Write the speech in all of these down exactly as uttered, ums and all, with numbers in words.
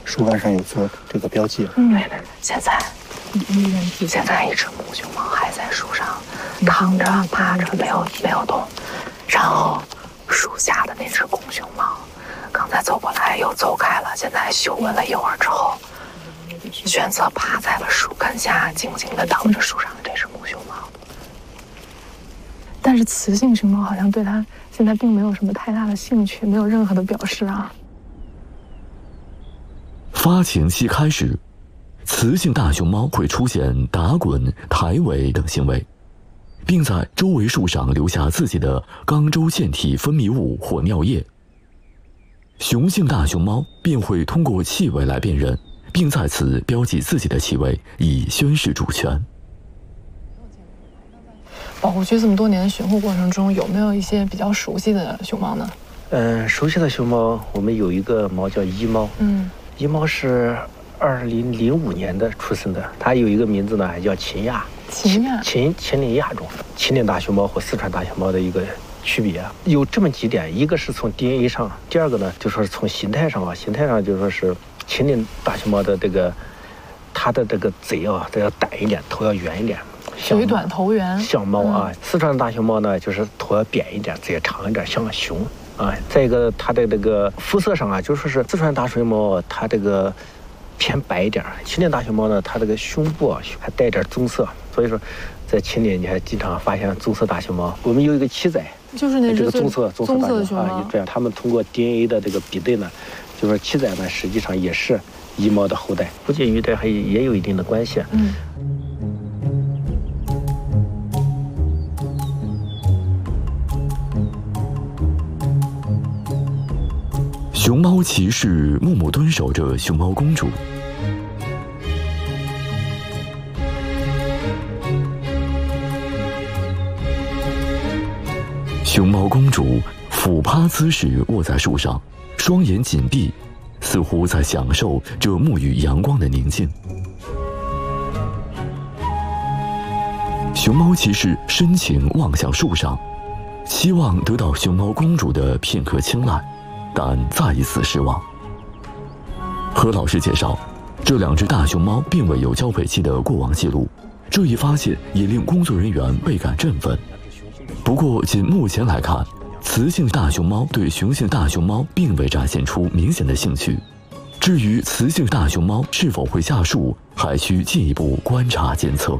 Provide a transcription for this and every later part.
树干上有做这个标记。 嗯，对对对。现在，现在一只母熊猫还在树上躺着、趴着，没有没有动。然后树下的那只公熊猫，刚才走过来又走开了，现在嗅闻了一会儿之后，选择趴在了树根下，静静地等着树上的这只母熊猫。但是雌性熊猫好像对它现在并没有什么太大的兴趣，没有任何的表示啊。 发情期开始，雌性大熊猫会出现打滚、抬尾等行为，并在周围树上留下自己的肛周腺体分泌物或尿液。雄性大熊猫便会通过气味来辨认，并在此标记自己的气味，以宣示主权。 保护区这么多年的巡护过程中，有没有一些比较熟悉的熊猫呢？ 嗯，熟悉的熊猫，我们有一个猫叫一猫。嗯，一猫是二零零五年的出生的，它有一个名字呢，还叫秦亚。 秦亚， 秦秦岭亚种，秦岭大熊猫和四川大熊猫的一个区别啊，有这么几点，一个是从 D N A 上，第二个呢，就说是从形态上啊，形态上就说是秦岭大熊猫的这个，它的这个嘴啊，这要短一点，头要圆一点。 嘴短头圆， 像猫啊。嗯、四川大熊猫呢，就是头要扁一点，嘴长一点，像熊啊。再一个，它的这个肤色上啊，就说是四川大熊猫，它这个偏白一点；秦岭大熊猫呢，它这个胸部啊还带点棕色，所以说，在秦岭你还经常发现棕色大熊猫。我们有一个七仔， 就是那这个棕色棕色大熊熊猫啊，这样他们通过 D N A 的这个比对呢，就说七仔呢实际上也是一猫的后代，不仅与这还也有一定的关系。嗯。 熊猫骑士默默蹲守着熊猫公主。熊猫公主俯趴姿势卧在树上，双眼紧闭，似乎在享受这沐浴阳光的宁静。熊猫骑士深情望向树上，期望得到熊猫公主的片刻青睐，但再一次失望。何老师介绍，这两只大熊猫并未有交配期的过往记录，这一发现也令工作人员倍感振奋。不过，仅目前来看，雌性大熊猫对雄性大熊猫并未展现出明显的兴趣。至于雌性大熊猫是否会下树，还需进一步观察监测。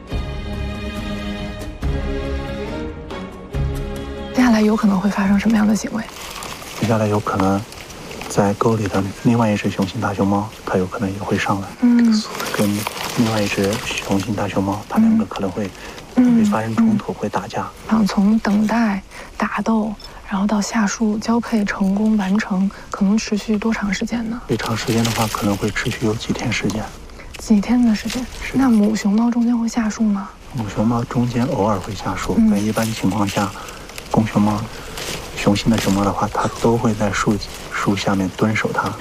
接下来有可能会发生什么样的行为？ 接下来有可能在沟里的另外一只雄性大熊猫，它有可能也会上来，嗯，跟另外一只雄性大熊猫，它两个可能会会发生冲突，会打架。 然后从等待、打斗，然后到下树交配成功完成，可能持续多长时间呢？ 最长时间的话，可能会持续有几天时间。 几天的时间？那母熊猫中间会下树吗？ 母熊猫中间偶尔会下树，但、嗯、一般情况下，公熊猫。雄性的熊猫的话，它都会在树树下面蹲守它。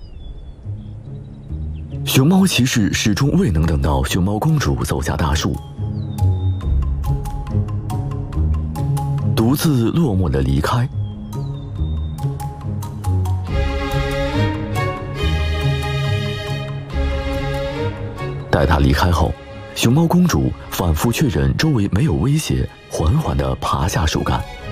熊猫骑士始终未能等到熊猫公主走下大树，独自落寞地离开。待他离开后，熊猫公主反复确认周围没有威胁，缓缓地爬下树干。